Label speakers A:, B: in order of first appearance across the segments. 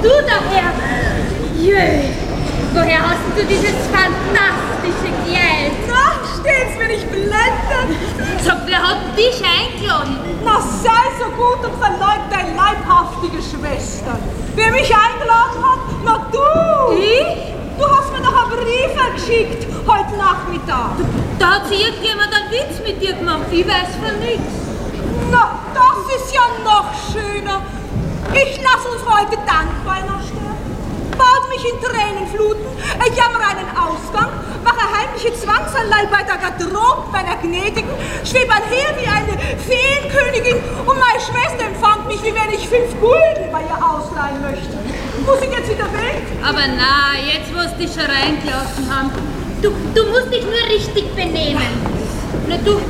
A: du daher? Jö, woher hast du dieses fantastische Geld?
B: Na, steht's mir nicht blendend?
A: Sag, wer hat dich eingeladen?
B: Na, sei so gut und verleug deine leibhaftige Schwester. Wer mich eingeladen hat? Na, du!
A: Ich?
B: Du hast mir doch einen Brief geschickt, heute Nachmittag.
A: Da hat sich irgendjemand einen Witz mit dir gemacht, ich weiß von nichts.
B: Na, das ist ja noch schöner. Ich lasse uns heute dankbar stehen. Bad mich in Tränenfluten, ich jammer einen Ausgang, mache heimliche Zwangsanleihe bei der Garderobe meiner Gnädigen, schwebe einher wie eine Feenkönigin und meine Schwester empfand mich, wie wenn ich 5 Gulden bei ihr ausleihen möchte. Muss ich jetzt wieder weg?
A: Aber na, jetzt wo sie dich schon reingelassen haben, du musst dich nur richtig benehmen. Na du...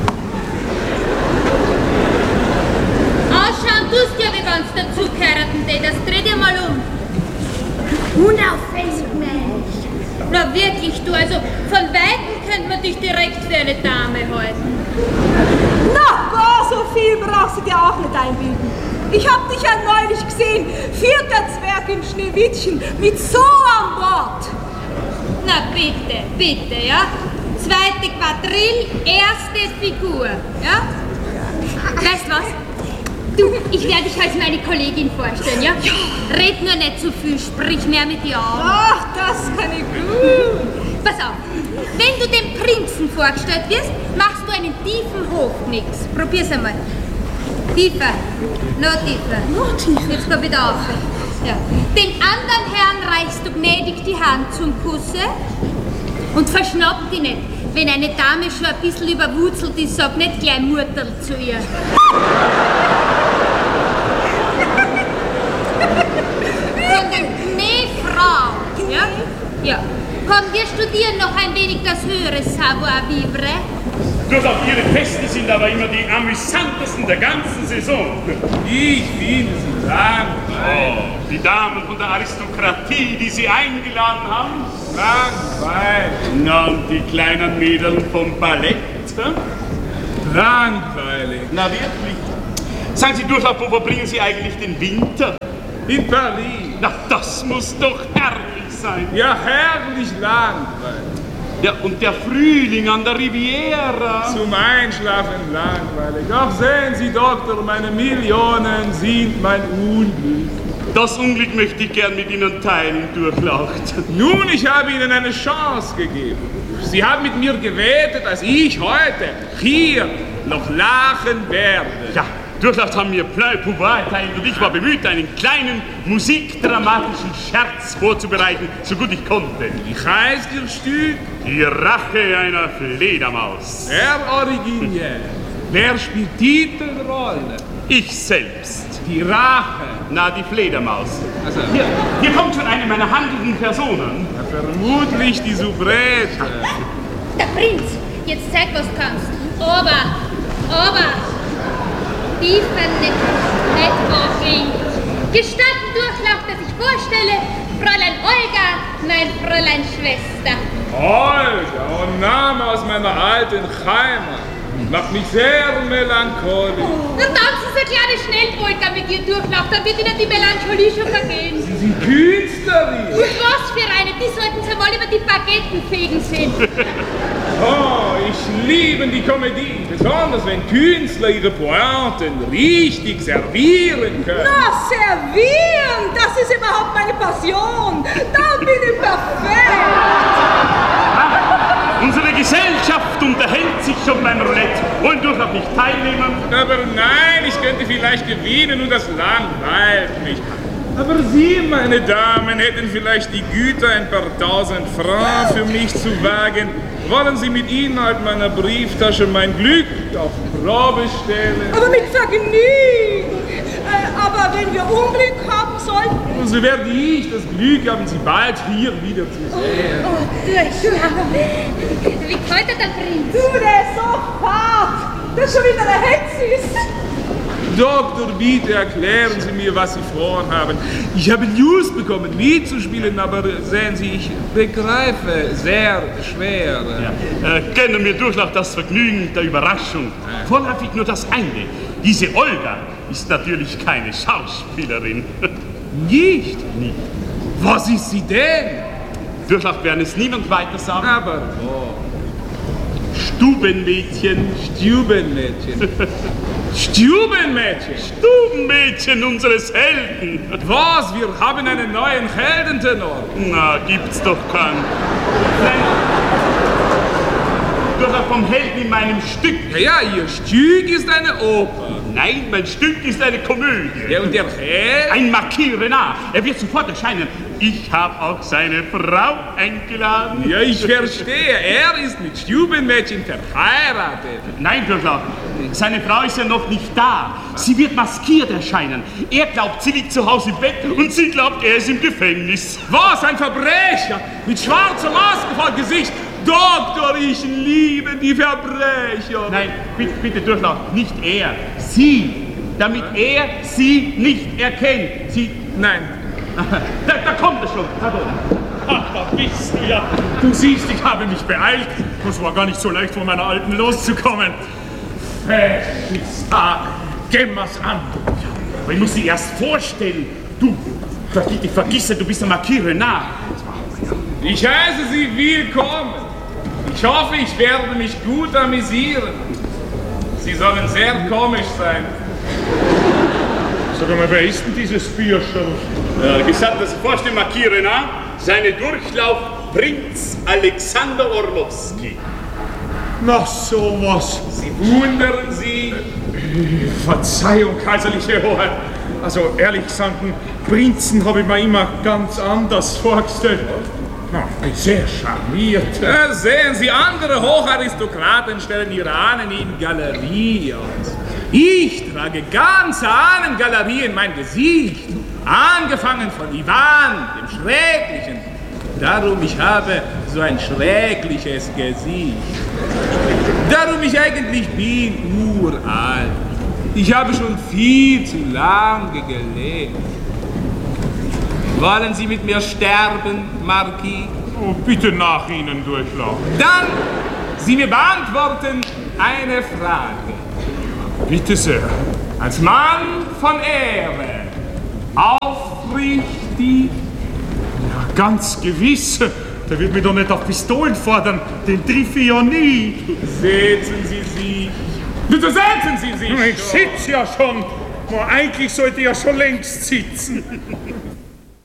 A: Ausschauen tust ja, wie wenn's dazu geheiraten tätest. Dreh dir mal um. Unauffällig, Mensch. Na wirklich, du, also von Weitem könnte man dich direkt für eine Dame halten.
B: Na, gar so viel brauchst du dir auch nicht einbilden. Ich hab dich ja neulich gesehen, 4. Zwerg im Schneewittchen, mit so an Bord.
A: Na bitte, bitte, ja? 2. Quadrille, 1. Figur, ja? Weißt was? Du, ich werde dich als meine Kollegin vorstellen, ja? Ja. Red nur nicht zu viel, sprich mehr mit dir an.
B: Ach, das kann ich gut.
A: Pass auf, wenn du dem Prinzen vorgestellt wirst, machst du einen tiefen Hochknicks. Probier's einmal. Tiefer, noch tiefer.
B: Noch tiefer.
A: Jetzt komm wieder auf. Ja. Den anderen Herrn reichst du gnädig die Hand zum Kusse und verschnapp die nicht. Wenn eine Dame schon ein bisschen überwurzelt ist, sag nicht gleich Murterl zu ihr. Von den Kneefrau, ja? Ja. Komm, wir studieren noch ein wenig das höhere Savoir-vivre.
C: Durchaus Ihre Feste sind aber immer die amüsantesten der ganzen Saison.
D: Ich finde sie langweilig.
C: Oh, die Damen von der Aristokratie, die Sie eingeladen haben.
D: Langweilig.
C: Na, und die kleinen Mädel vom Ballett.
D: Langweilig.
C: Na wirklich? Sagen Sie Durchlauf, wo verbringen Sie eigentlich den Winter?
D: In Paris.
C: Na, das muss doch herrlich sein.
D: Ja, herrlich langweilig.
C: Ja, und der Frühling an der Riviera.
D: Zum Einschlafen langweilig. Ach, sehen Sie, Doktor, meine Millionen sind mein Unglück.
C: Das Unglück möchte ich gern mit Ihnen teilen, Durchlaucht.
D: Nun, ich habe Ihnen eine Chance gegeben. Sie haben mit mir gewettet, dass ich heute hier noch lachen werde.
C: Ja, Durchlaucht haben mir Plein Pouvoir erteilt und ich war bemüht, einen kleinen musikdramatischen Scherz vorzubereiten, so gut ich konnte.
D: Wie heißt Ihr Stück?
C: Die Rache einer Fledermaus.
D: Herr Originell. Wer spielt Titelrolle?
C: Ich selbst.
D: Die Rache.
C: Na, die Fledermaus.
D: Also,
C: Hier kommt schon eine meiner handelnden Personen.
D: vermutlich die Soubrette.
A: Der Prinz, jetzt zeig, was du kannst. Aber, tiefer nicht aufhängen. Gestatten Durchlauf, dass ich vorstelle, Fräulein Olga, mein Fräulein Schwester.
D: Olga, ein Name aus meiner alten Heimat. Macht mich sehr melancholisch.
A: Nun tanzen Sie eine kleine Schnellpolka mit ihr Durchlauf, dann wird Ihnen die Melancholie schon vergehen.
D: Sie sind Künstlerin.
A: Und was für eine, die sollten Sie mal über die Baguetten fegen sehen.
D: Oh, ich liebe die Komödie, besonders wenn Künstler ihre Pointen richtig servieren können.
B: Na, servieren, das ist überhaupt meine Passion. Da bin ich perfekt.
C: Unsere Gesellschaft unterhält sich schon beim Roulette. Wollen Durchlauf nicht teilnehmen?
D: Aber nein, ich könnte vielleicht gewinnen und das langweilt mich. Aber Sie, meine Damen, hätten vielleicht die Güte, ein paar tausend Francs für mich zu wagen. Wollen Sie mit Inhalt meiner Brieftasche mein Glück auf Probe stellen?
B: Aber mit Vergnügen. Aber wenn wir Unglück haben sollten...
D: So werde ich das Glück haben, Sie bald hier wieder zu sehen.
A: Oh, Durchlauf. Wie gefällt dir der Prinz?
B: Du, der ist so fad. Das ist schon wieder eine Hetzis.
D: Doktor, bitte erklären Sie mir, was Sie vorhaben. Ich habe News bekommen, mitzuspielen, aber sehen Sie, ich begreife sehr schwer.
C: Ja. Gönnen mir Durchlauf das Vergnügen der Überraschung. Vorläufig nur das eine. Diese Olga ist natürlich keine Schauspielerin.
D: Nicht? Was ist sie denn?
C: Durchlaucht werden es niemand weiter sagen.
D: Aber wo?
C: Stubenmädchen.
D: Stubenmädchen. Stubenmädchen.
C: Stubenmädchen unseres Helden.
D: Was? Wir haben einen neuen Heldentenor.
C: Na, gibt's doch keinen. Nein. Durchlaucht vom Helden in meinem Stück.
D: Ja, Ihr Stück ist eine Oper.
C: Nein, mein Stück ist eine Komödie.
D: Ja, und der Held?
C: Ein Marquis Renard. Er wird sofort erscheinen. Ich habe auch seine Frau eingeladen.
D: Ja, ich verstehe. Er ist mit Stubenmädchen verheiratet.
C: Nein, Durchlaucht. Seine Frau ist ja noch nicht da. Sie wird maskiert erscheinen. Er glaubt, sie liegt zu Hause im Bett und sie glaubt, er ist im Gefängnis.
D: Was? Ein Verbrecher? Mit schwarzer Maske vor Gesicht? Doktor, ich liebe die Verbrecher.
C: Nein, bitte Durchlaucht. Nicht er. Sie. Damit er sie nicht erkennt. Sie...
D: Nein.
C: Da kommt er schon. Pardon.
E: Ach, da bist du ja. Du siehst, ich habe mich beeilt. Das war gar nicht so leicht, von meiner Alten loszukommen. Festtag, geh's an.
C: Aber ich muss sie erst vorstellen. Du, ich vergesse, du bist der Marquis Renard.
D: Ich heiße Sie willkommen. Ich hoffe, ich werde mich gut amüsieren. Sie sollen sehr komisch sein.
E: Sag mal, wer ist denn dieses Bürscherl?
C: Gesagt, dass ich vorstelle, Marquis Renard, seine Durchlauf Prinz Alexander Orlowski.
E: Na, sowas.
D: Sie wundern Sie.
E: Verzeihung, kaiserliche Hoheit. Also, ehrlich gesagt, einen Prinzen habe ich mir immer ganz anders vorgestellt. Na, bin sehr charmiert.
D: Ja, sehen Sie, andere Hocharistokraten stellen ihre Ahnen in Galerie aus. Ich trage ganze Ahnengalerie in mein Gesicht. Angefangen von Ivan, dem Schrecklichen. Darum ich habe so ein schreckliches Gesicht. Darum ich eigentlich bin uralt. Ich habe schon viel zu lange gelebt. Wollen Sie mit mir sterben, Marquis?
E: Oh, bitte nach Ihnen durchlaufen.
D: Dann, Sie mir beantworten eine Frage.
E: Bitte sehr.
D: Als Mann von Ehre, aufrichtig?
E: Ja, ganz gewiss. Der wird mich doch nicht auf Pistolen fordern. Den triff ich ja nie.
D: Setzen Sie sich. Bitte setzen Sie sich.
E: Ich sitze ja schon. Eigentlich sollte ich ja schon längst sitzen.